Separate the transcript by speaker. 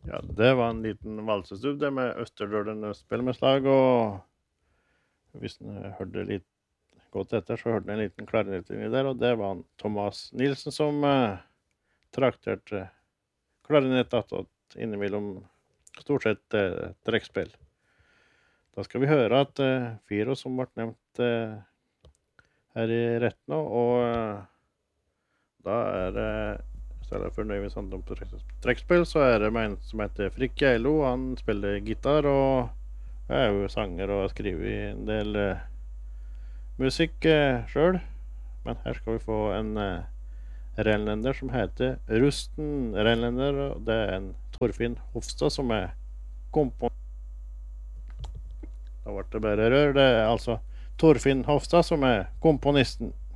Speaker 1: Ja, det var en liten valsestubb det med Østerdølen spillemeslag, og hvis en hørte litt godt etter, så hørte en en liten klarinett inni der, og det var han Thomas Nielsen som trakterte klarinett attåt innimellom stort sett trekkspill. Da skal vi høre at Firo som ble nevnt her i retten nå, og da i stedet for Nøyvind Sandom på trekkspill, så det med en som heter Frikk Geilo. Han spiller gitar og er jo sanger og har skrivet en del musikk selv. Men her skal vi få en renlender som heter Rusten Renlender, og det er en Torfinn Hofstad som er kompon... Da ble det bare rør. Det er altså Torfinn Hofstad som er komponisten.